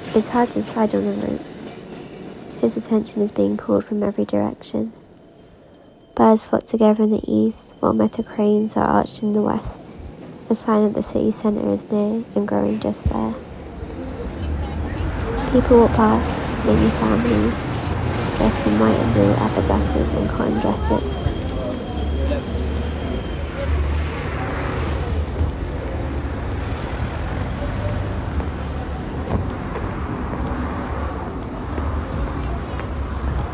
It's hard to decide on the route. His attention is being pulled from every direction. Birds flock together in the east, while metal cranes are arched in the west, a sign that the city centre is near and growing just there. People walk past, many families, dressed in white and blue abadasses and cotton dresses.